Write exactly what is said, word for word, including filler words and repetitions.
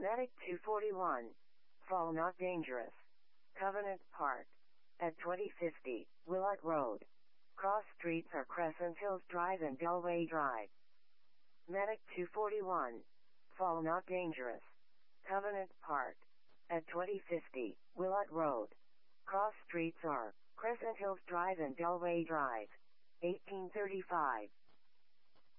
Medic two forty-one. Fall not dangerous. Covenant Park. At twenty fifty, Willard Road. Cross streets are Crescent Hills Drive and Delway Drive. Medic two forty-one. Fall not dangerous. Covenant Park. At twenty fifty, Willard Road. Cross streets are Crescent Hills Drive and Delway Drive. eighteen thirty-five.